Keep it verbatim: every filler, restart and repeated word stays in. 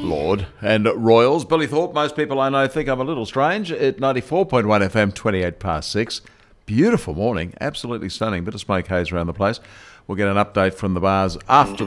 Lord and Royals. Billy Thorpe, most people I know think I'm a little strange, at ninety-four point one F M, twenty-eight past six. Beautiful morning, absolutely stunning. Bit of smoke haze around the place. We'll get an update from the bars after